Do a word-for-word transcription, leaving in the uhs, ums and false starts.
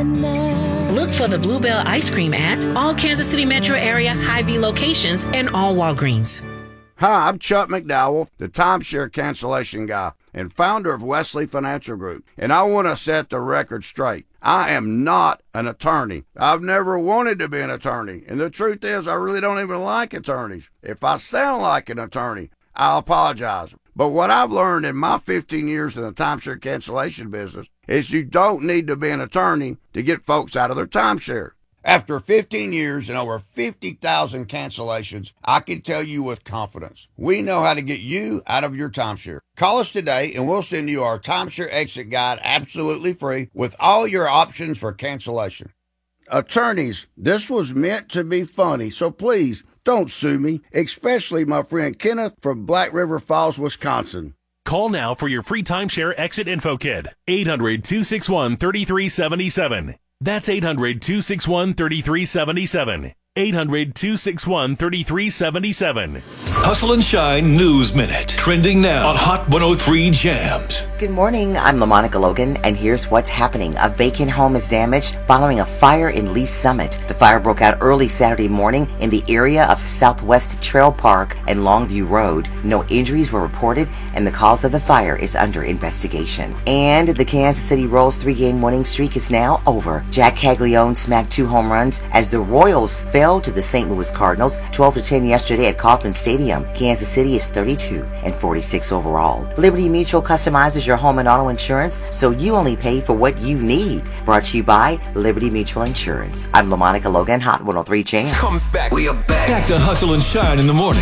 Look for the Bluebell ice cream at all Kansas City metro area Hy-Vee locations and all Walgreens. Hi, I'm Chuck McDowell, the timeshare cancellation guy and founder of Wesley Financial Group, and I want to set the record straight. I am not an attorney. I've never wanted to be an attorney, and the truth is I really don't even like attorneys. If I sound like an attorney, I apologize. But what I've learned in my fifteen years in the timeshare cancellation business is you don't need to be an attorney to get folks out of their timeshare. After fifteen years and over fifty thousand cancellations, I can tell you with confidence, we know how to get you out of your timeshare. Call us today and we'll send you our timeshare exit guide absolutely free with all your options for cancellation. Attorneys, this was meant to be funny, so please don't sue me, especially my friend Kenneth from Black River Falls, Wisconsin. Call now for your free timeshare exit info kit. eight hundred, two six one, three three seven seven. That's eight hundred, two six one, three three seven seven. eight hundred, two six one, three three seven seven. Hustle and Shine News Minute. Trending now on Hot one oh three Jams. Good morning. I'm LaMonica Logan, and here's what's happening. A vacant home is damaged following a fire in Lee Summit. The fire broke out early Saturday morning in the area of Southwest Trail Park and Longview Road. No injuries were reported, and the cause of the fire is under investigation. And the Kansas City Royals three-game winning streak is now over. Jack Caglione smacked two home runs as the Royals fell to the Saint Louis Cardinals twelve to ten yesterday at Kauffman Stadium. Kansas City is thirty-two and forty-six overall. Liberty Mutual customizes your home and auto insurance so you only pay for what you need. Brought to you by Liberty Mutual Insurance. I'm LaMonica Logan, Hot one oh three Jams. Come back. We are back. Back to Hustle and Shine in the morning.